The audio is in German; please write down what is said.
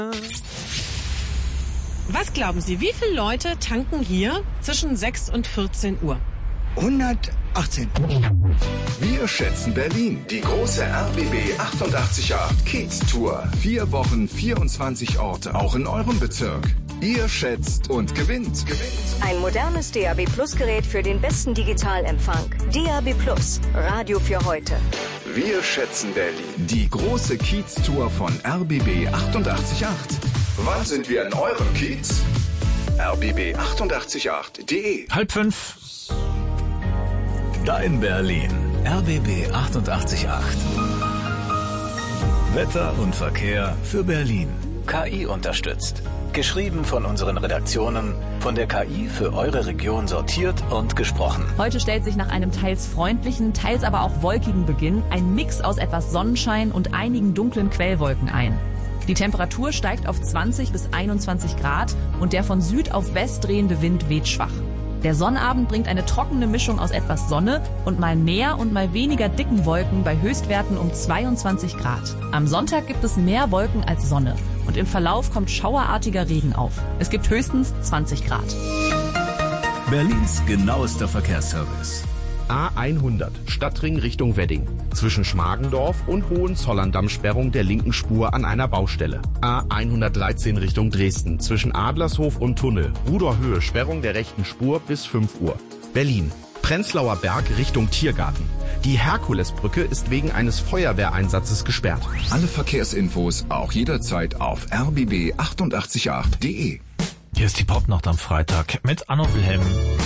Was glauben Sie, wie viele Leute tanken hier zwischen 6 und 14 Uhr? 118. Wir schätzen Berlin. Die große RBB 888 Kiez Tour. 4 Wochen, 24 Orte, auch in eurem Bezirk. Ihr schätzt und gewinnt. Ein modernes DAB Plus Gerät für den besten Digitalempfang. DAB Plus, Radio für heute. Wir schätzen Berlin. Die große Kiez Tour von RBB 888. Wann sind wir in eurem Kiez? rbb888.de 4:30. Dein Berlin. RBB 888. Wetter und Verkehr für Berlin. KI unterstützt. Geschrieben von unseren Redaktionen, von der KI für eure Region sortiert und gesprochen. Heute stellt sich nach einem teils freundlichen, teils aber auch wolkigen Beginn ein Mix aus etwas Sonnenschein und einigen dunklen Quellwolken ein. Die Temperatur steigt auf 20 bis 21 Grad und der von Süd auf West drehende Wind weht schwach. Der Sonnabend bringt eine trockene Mischung aus etwas Sonne und mal mehr und mal weniger dicken Wolken bei Höchstwerten um 22 Grad. Am Sonntag gibt es mehr Wolken als Sonne und im Verlauf kommt schauerartiger Regen auf. Es gibt höchstens 20 Grad. Berlins genauester Verkehrsservice. A100, Stadtring Richtung Wedding. Zwischen Schmargendorf und Hohenzollern Sperrung der linken Spur an einer Baustelle. A113 Richtung Dresden. Zwischen Adlershof und Tunnel. Ruderhöhe Sperrung der rechten Spur bis 5 Uhr. Berlin. Prenzlauer Berg Richtung Tiergarten. Die Herkulesbrücke ist wegen eines Feuerwehreinsatzes gesperrt. Alle Verkehrsinfos auch jederzeit auf rbb888.de. Hier ist die Popnacht am Freitag mit Anno Wilhelm.